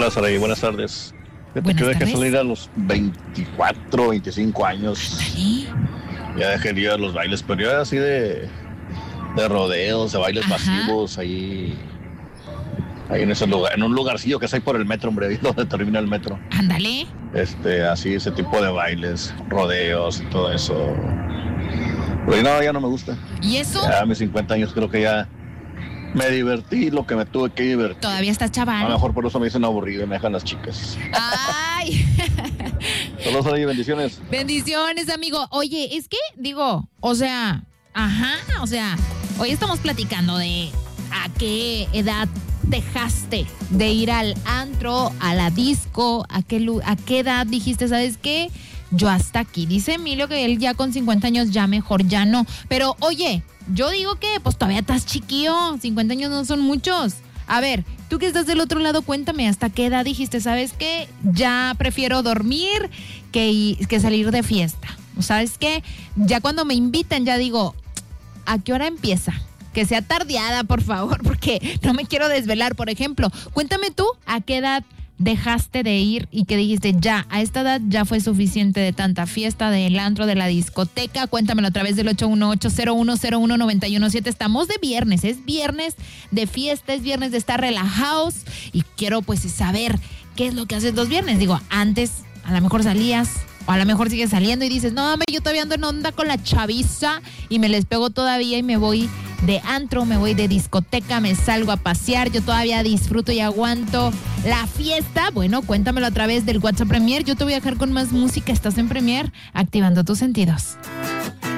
Hola, Saraí, buenas tardes. Fíjate que dejé salir a los 24, 25 años. Ándale. Ya dejé de ir a los bailes, pero yo era así de rodeos, de bailes masivos, ahí en ese lugar, en un lugarcillo que es ahí por el metro, hombre, ahí donde termina el metro. Ándale. Así, ese tipo de bailes, rodeos y todo eso. Pero no, ya no me gusta. ¿Y eso? Ya a mis 50 años creo que ya me divertí lo que me tuve que divertir. Todavía estás A lo chaval. mejor por eso me dicen aburrido y me dejan las chicas. Ay. Saludos, Saraí, bendiciones. Bendiciones, amigo. Oye, es que, digo, hoy estamos platicando de a qué edad dejaste de ir al antro, a la disco, a qué edad dijiste, ¿sabes qué? Yo hasta aquí. Dice Emilio que él ya con 50 años ya mejor, ya no. Pero, oye, yo digo que pues todavía estás chiquillo, 50 años no son muchos. A ver, tú que estás del otro lado, cuéntame, ¿hasta qué edad dijiste, sabes qué? Ya prefiero dormir que salir de fiesta. ¿Sabes qué? Ya cuando me invitan ya digo, ¿a qué hora empieza? Que sea tardeada, por favor, porque no me quiero desvelar. Por ejemplo, cuéntame tú, ¿a qué edad dejaste de ir y que dijiste, ya, a esta edad ya fue suficiente de tanta fiesta, del antro, de la discoteca? Cuéntamelo a través del 818-0101-917. Estamos de viernes, es viernes de fiesta, es viernes de estar relajados y quiero pues saber qué es lo que haces los viernes. Digo, antes a lo mejor salías o a lo mejor sigues saliendo y dices, no, yo todavía ando en onda con la chaviza y me les pego todavía y me voy de antro, me voy de discoteca, me salgo a pasear, yo todavía disfruto y aguanto la fiesta. Bueno, cuéntamelo a través del WhatsApp Premier. Yo te voy a dejar con más música. Estás en Premier, activando tus sentidos.